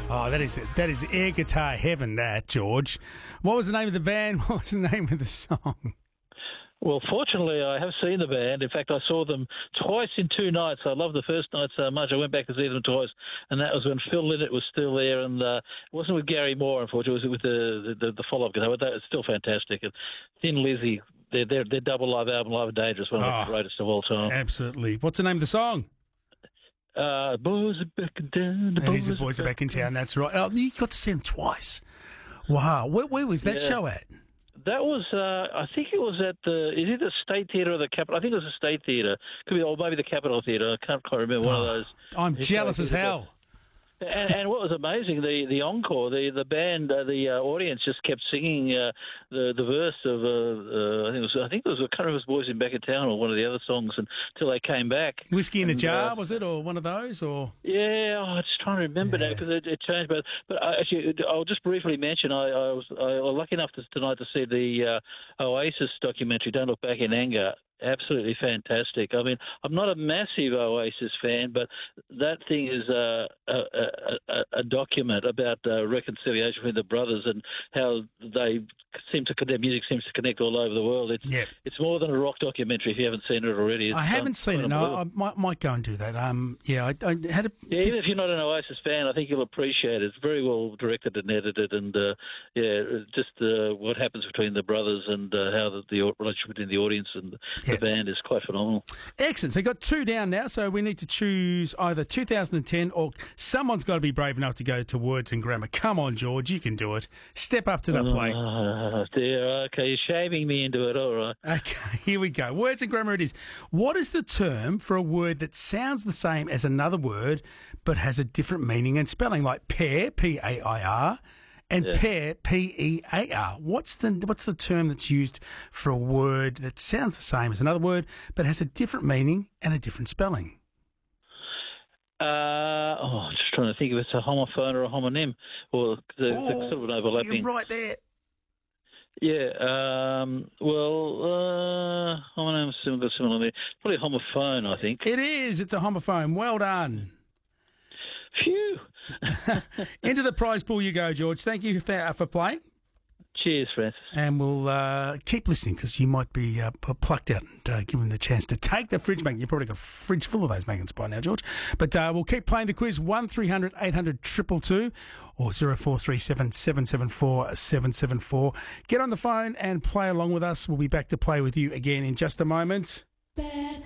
Oh, that is air guitar heaven, that, George. What was the name of the band? What was the name of the song? Well, fortunately, I have seen the band. In fact, I saw them twice in 2 nights. I loved the first night so much. I went back to see them twice, and that was when Phil Lynott was still there, and it wasn't with Gary Moore, unfortunately. It was with the follow-up guitar. But it's still fantastic. And Thin Lizzy, their double live album, Live and Dangerous, one of the greatest of all time. Absolutely. What's the name of the song? Boys are back in town. It is the Boys are back in town. That's right. Oh, you got to see them twice. Wow. Where was that show at? That was, I think it was at is it the State Theatre or the Capitol? I think it was the State Theatre. Could be, or maybe the Capitol Theatre. I can't quite remember. One of those. I'm jealous as hell. And what was amazing, the encore, the band, the audience just kept singing the verse of I think it was Carnival's Boys in Back in Town or one of the other songs until they came back. Whiskey in a Jar, was it, or one of those, or? Yeah, I'm just trying to remember now because it changed. But actually, I'll just briefly mention I was lucky enough tonight to see the Oasis documentary, Don't Look Back in Anger. Absolutely fantastic. I mean, I'm not a massive Oasis fan, but that thing is a document about reconciliation between the brothers and how they their music seems to connect all over the world. It's more than a rock documentary if you haven't seen it already. I haven't seen it. No, I might go and do that. I had a... Yeah, even if you're not an Oasis fan, I think you'll appreciate it. It's very well directed and edited, and just what happens between the brothers and how the relationship between the audience and the band is quite phenomenal. Excellent. So you've got 2 down now, so we need to choose either 2010 or someone's got to be brave enough to go to Words and Grammar. Come on, George, you can do it. Step up to the plate. Dear, okay, you're shaming me into it, all right. Okay, here we go. Words and Grammar it is. What is the term for a word that sounds the same as another word but has a different meaning and spelling, like pair, P-A-I-R, and pair, P-E-A-R. What's the term that's used for a word that sounds the same as another word but has a different meaning and a different spelling? I'm just trying to think if it's a homophone or a homonym, or the sort of an overlapping. You're right there. Yeah, homonym similar. Probably a homophone, I think. It is. It's a homophone. Well done. Phew. Into the prize pool you go, George. Thank you for playing. Cheers, Francis. And we'll keep listening because you might be plucked out and given the chance to take the fridge magnet. You've probably got a fridge full of those magnets by now, George. But we'll keep playing the quiz, 1300 800 222 or 0437 774 774. Get on the phone and play along with us. We'll be back to play with you again in just a moment. Bad